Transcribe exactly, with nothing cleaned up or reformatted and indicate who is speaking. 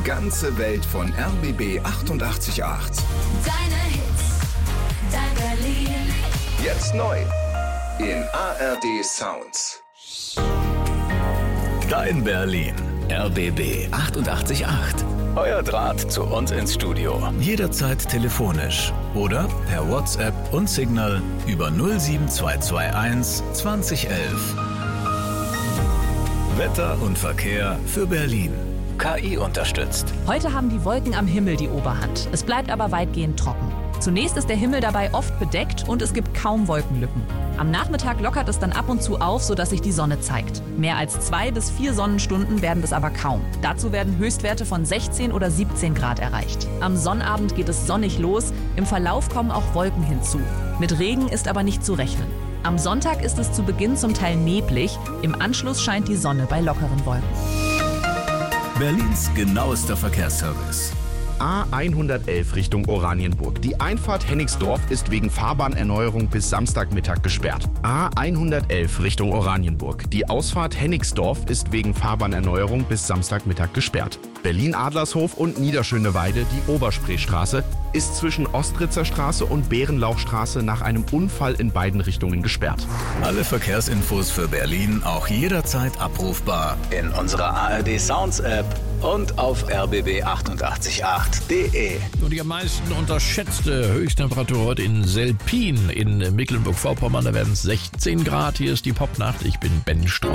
Speaker 1: ganze Welt von R B B achtundachtzig Komma acht.
Speaker 2: Deine Hits, dein Berlin.
Speaker 1: Jetzt neu in A R D Sounds.
Speaker 3: Dein Berlin. R B B achtundachtzig Komma acht. Euer Draht zu uns ins Studio. Jederzeit telefonisch oder per WhatsApp und Signal über null sieben zwei zwei eins zwanzig elf. Wetter und Verkehr für Berlin. K I unterstützt.
Speaker 4: Heute haben die Wolken am Himmel die Oberhand. Es bleibt aber weitgehend trocken. Zunächst ist der Himmel dabei oft bedeckt und es gibt kaum Wolkenlücken. Am Nachmittag lockert es dann ab und zu auf, sodass sich die Sonne zeigt. Mehr als zwei bis vier Sonnenstunden werden es aber kaum. Dazu werden Höchstwerte von sechzehn oder siebzehn Grad erreicht. Am Sonnabend geht es sonnig los, im Verlauf kommen auch Wolken hinzu. Mit Regen ist aber nicht zu rechnen. Am Sonntag ist es zu Beginn zum Teil neblig, im Anschluss scheint die Sonne bei lockeren Wolken.
Speaker 3: Berlins genauester Verkehrsservice.
Speaker 5: A hundertelf Richtung Oranienburg. Die Einfahrt Hennigsdorf ist wegen Fahrbahnerneuerung bis Samstagmittag gesperrt. A hundertelf Richtung Oranienburg. Die Ausfahrt Hennigsdorf ist wegen Fahrbahnerneuerung bis Samstagmittag gesperrt. Berlin-Adlershof und Niederschöneweide, die Oberspreestraße, ist zwischen Ostritzer Straße und Bärenlauchstraße nach einem Unfall in beiden Richtungen gesperrt.
Speaker 3: Alle Verkehrsinfos für Berlin auch jederzeit abrufbar in unserer A R D Sounds App und auf r b b achtundachtzig Komma acht punkt de.
Speaker 6: Nur die am meisten unterschätzte Höchsttemperatur heute in Selpin in Mecklenburg-Vorpommern. Da werden es sechzehn Grad. Hier ist die Popnacht. Ich bin Ben Strauß.